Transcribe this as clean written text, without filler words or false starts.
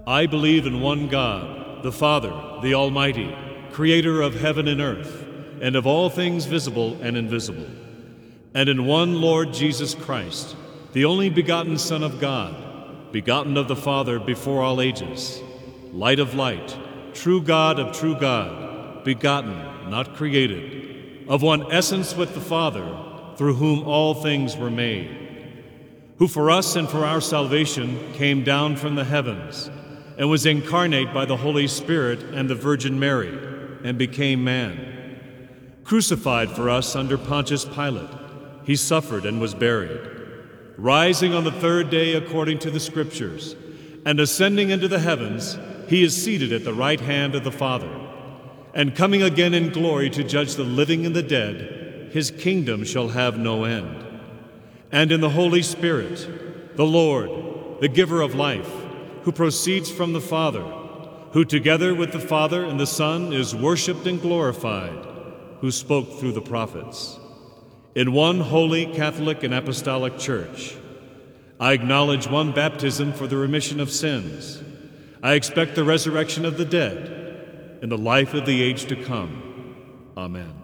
I believe in one God, the Father, the Almighty, creator of heaven and earth, and of all things visible and invisible, and in one Lord Jesus Christ, the only begotten Son of God, begotten of the Father before all ages, light of light, true God of true God, begotten, not created, of one essence with the Father, through whom all things were made, who for us and for our salvation came down from the heavens, and was incarnate by the Holy Spirit and the Virgin Mary, and became man. Crucified for us under Pontius Pilate, he suffered and was buried, rising on the third day according to the Scriptures, and ascending into the heavens, he is seated at the right hand of the Father, and coming again in glory to judge the living and the dead, his kingdom shall have no end. And in the Holy Spirit, the Lord, the giver of life, who proceeds from the Father, who together with the Father and the Son is worshipped and glorified, who spoke through the prophets. In one holy Catholic and Apostolic Church, I acknowledge one baptism for the remission of sins. I expect the resurrection of the dead and the life of the age to come. Amen.